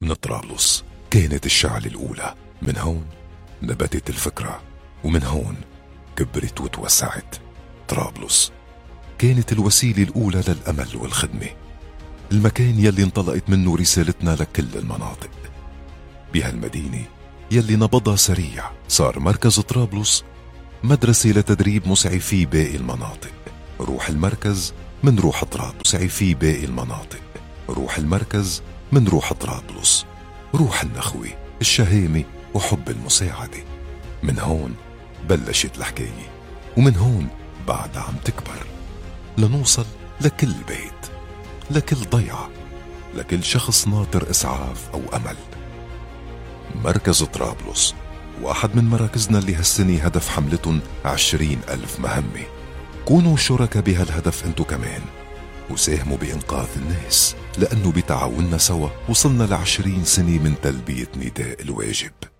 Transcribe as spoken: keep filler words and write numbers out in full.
من طرابلس كانت الشعلة الأولى. من هون نبتت الفكرة، ومن هون كبرت وتوسعت. طرابلس كانت الوسيلة الأولى للأمل والخدمة، المكان يلي انطلقت منه رسالتنا لكل المناطق. بهالمدينة يلي نبضها سريع صار مركز طرابلس مدرسة لتدريب مسعفي باقي المناطق. روح المركز من روح طرابلس، مسعفي باقي المناطق. روح المركز من روح طرابلس، روح النخوة، الشهامة وحب المساعدة. من هون بلشت الحكاية، ومن هون بعد عم تكبر لنوصل لكل بيت، لكل ضيعة، لكل شخص ناطر إسعاف أو أمل. مركز طرابلس واحد من مراكزنا اللي هالسنة هدف حملتهم عشرين ألف مهمة. كونوا شركاء بهالهدف انتو كمان، وساهموا بإنقاذ الناس، لأنه بتعاوننا سوا وصلنا لعشرين سنة من تلبية نداء الواجب.